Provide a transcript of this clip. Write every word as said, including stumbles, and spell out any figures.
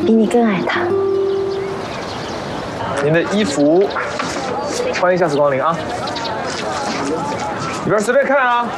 比你更爱他。 您的衣服，欢迎下次光临啊！里边随便看啊。